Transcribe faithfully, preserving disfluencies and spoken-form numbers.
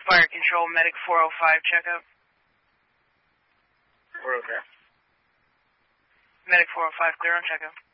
Fire Control, Medic four oh five, checkup. We're okay. Medic four oh five, clear on checkup.